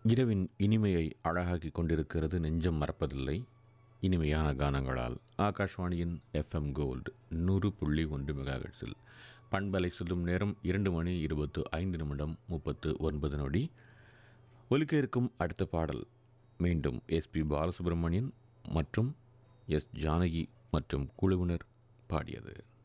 இரவின் இனிமையை அழகாக்கி கொண்டிருக்கிறது நெஞ்சம் மறப்பதில்லை இனிமையான கானங்களால். ஆகாஷ்வாணியின் எஃப்எம் கோல்டு 100.1 மெகாஹெர்ட்ஸில் பண்பலை சொல்லும் நேரம் 2:25:39 ஒலிக்க இருக்கும் அடுத்த பாடல் மீண்டும் எஸ்பி பாலசுப்ரமணியன் மற்றும் எஸ் ஜானகி மற்றும் குழுவினர் பாடியது.